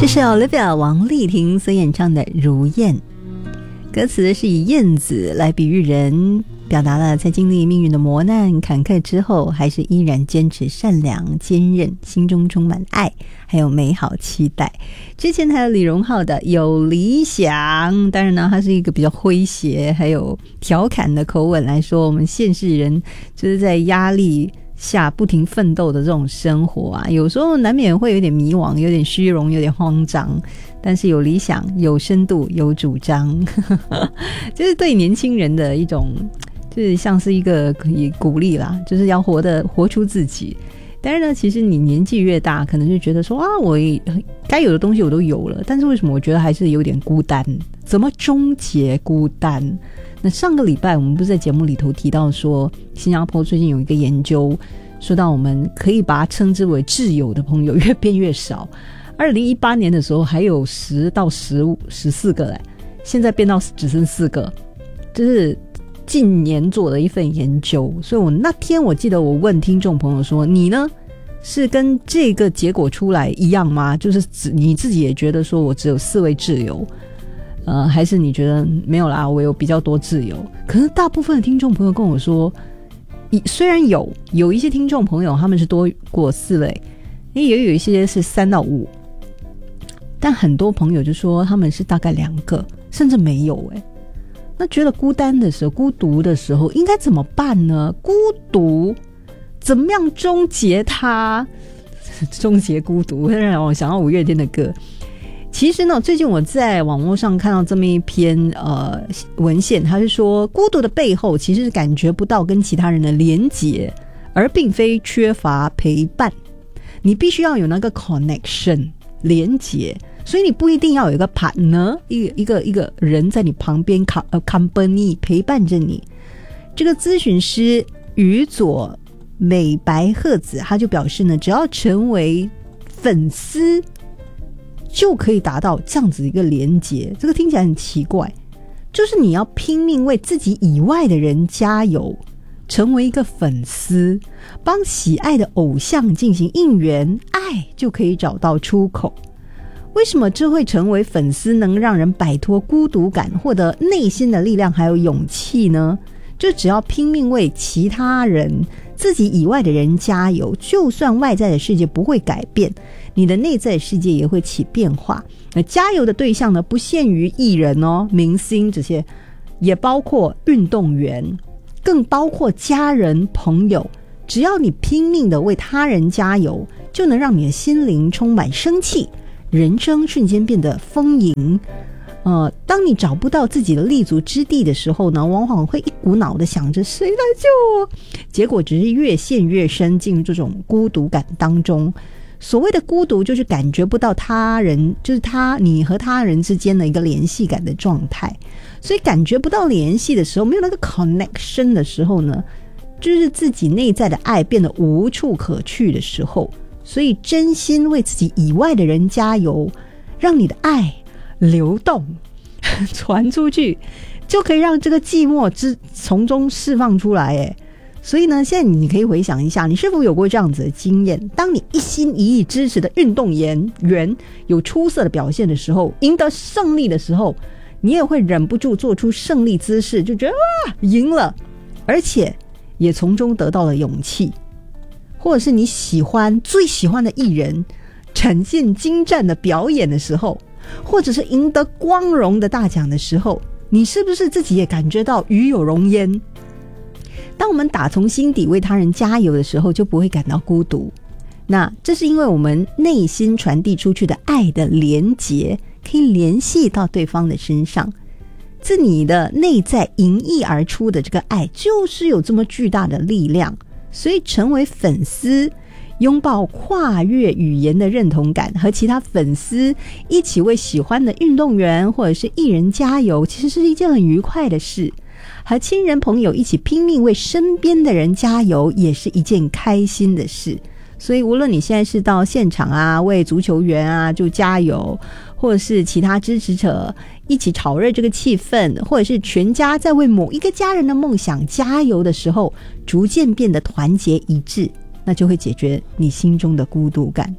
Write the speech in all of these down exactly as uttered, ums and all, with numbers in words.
这是 Olivia 王丽婷所演唱的《如燕》，歌词是以燕子来比喻人，表达了在经历命运的磨难坎坷之后，还是依然坚持善良坚韧，心中充满爱还有美好期待。之前还有李荣浩的《有理想》，当然呢它是一个比较诙谐还有调侃的口吻来说，我们现世人就是在压力下不停奋斗的这种生活啊，有时候难免会有点迷惘，有点虚荣，有点慌张，但是有理想有深度有主张就是对年轻人的一种就是像是一个可以鼓励啦，就是要活得活出自己。但是呢其实你年纪越大可能就觉得说啊，我该有的东西我都有了，但是为什么我觉得还是有点孤单，怎么终结孤单。那上个礼拜我们不是在节目里头提到说新加坡最近有一个研究说到我们可以把它称之为挚友的朋友越变越少，二零一八年的时候还有十到十五十四个嘞，现在变到只剩四个，这是近年做的一份研究。所以我那天我记得我问听众朋友说，你呢是跟这个结果出来一样吗？就是你自己也觉得说我只有四位挚友，呃，还是你觉得没有啦，我有比较多挚友？可是大部分的听众朋友跟我说，虽然有有一些听众朋友他们是多过四类，也有一些是三到五，但很多朋友就说他们是大概两个甚至没有。诶，那觉得孤单的时候孤独的时候应该怎么办呢？孤独怎么样终结它？终结孤独会让我想到五月天的歌。其实呢最近我在网络上看到这么一篇呃文献，它是说孤独的背后其实是感觉不到跟其他人的连结，而并非缺乏陪伴。你必须要有那个 connection 连结，所以你不一定要有一个 partner 一个一个一个人在你旁边 company 陪伴着你。这个咨询师宇佐美白鹤子他就表示呢，只要成为粉丝就可以达到这样子一个连结。这个听起来很奇怪，就是你要拼命为自己以外的人加油，成为一个粉丝，帮喜爱的偶像进行应援，爱就可以找到出口。为什么这会成为粉丝能让人摆脱孤独感，获得内心的力量还有勇气呢？就只要拼命为其他人自己以外的人加油，就算外在的世界不会改变，你的内在世界也会起变化。那加油的对象呢，不限于艺人哦、明星这些，也包括运动员，更包括家人朋友。只要你拼命的为他人加油，就能让你的心灵充满生气，人生瞬间变得丰盈。呃，当你找不到自己的立足之地的时候呢，往往会一股脑的想着谁来救我，结果只是越陷越深，进入这种孤独感当中。所谓的孤独就是感觉不到他人，就是他你和他人之间的一个联系感的状态。所以感觉不到联系的时候，没有那个 connection 的时候呢，就是自己内在的爱变得无处可去的时候。所以真心为自己以外的人加油，让你的爱流动传出去，就可以让这个寂寞之从中释放出来。诶，所以呢，现在你可以回想一下，你是否有过这样子的经验？当你一心一意支持的运动员有出色的表现的时候，赢得胜利的时候，你也会忍不住做出胜利姿势，就觉得啊，赢了，而且也从中得到了勇气。或者是你喜欢最喜欢的艺人呈现精湛的表演的时候，或者是赢得光荣的大奖的时候，你是不是自己也感觉到与有荣焉？当我们打从心底为他人加油的时候，就不会感到孤独。那这是因为我们内心传递出去的爱的连结，可以联系到对方的身上。自你的内在盈溢而出的这个爱，就是有这么巨大的力量。所以成为粉丝，拥抱跨越语言的认同感，和其他粉丝一起为喜欢的运动员或者是艺人加油，其实是一件很愉快的事。和亲人朋友一起拼命为身边的人加油，也是一件开心的事。所以无论你现在是到现场啊，为足球员啊就加油，或者是其他支持者一起炒热这个气氛，或者是全家在为某一个家人的梦想加油的时候，逐渐变得团结一致，那就会解决你心中的孤独感。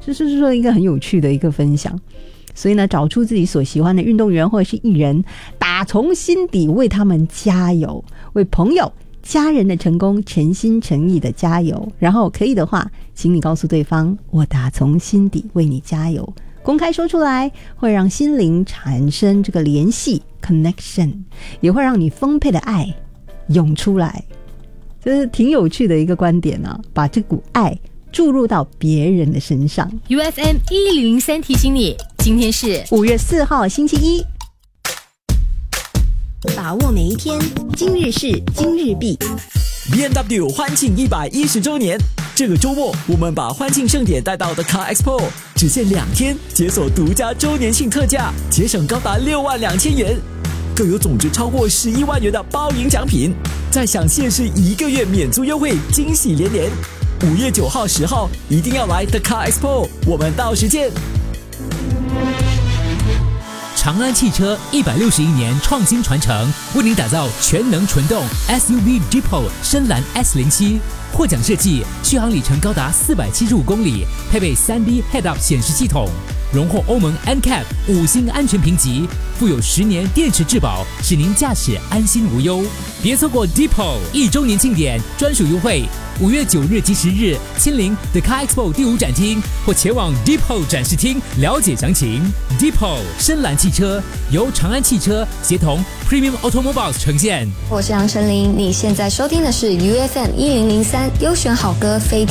这是说一个很有趣的一个分享。所以呢，找出自己所喜欢的运动员或者是艺人，打从心底为他们加油，为朋友家人的成功诚心诚意的加油。然后可以的话，请你告诉对方，我打从心底为你加油。公开说出来，会让心灵产生这个联系 connection， 也会让你丰沛的爱涌出来。这是挺有趣的一个观点啊，把这股爱注入到别人的身上。 U F M 一零零三提醒你，今天是五月四号星期一， 把握每一天，今日事今日毕。 B M W 欢庆一百一十周年，这个周末我们把欢庆盛典带到 The Car Expo， 只限两天，解锁独家周年庆特价，节省高达六万两千元，更有总值超过十一万元的包赢奖品，再享限时一个月免租优惠，惊喜连连。五月九号、十号一定要来 The Car Expo， 我们到时见。 长安汽车一百六十一年创新传承，为您打造全能纯动 S U V Deepo 深蓝 S 零七， 获奖设计，续航里程高达四百七十五公里，配备 三 D Head-Up 显示系统，荣获欧盟 N C A P 五星安全评级，附有十年电池质保，使您驾驶安心无忧。别错过 Deepo 一周年庆典专属优惠，五月九日及十日亲临 The Car Expo 第五展厅，或前往 Deepo 展示厅了解详情。Deepo 深蓝汽车由长安汽车协同 Premium Automobiles 呈现。 我是杨丞琳，你现在收听的是 U F M 一零零三优选好歌非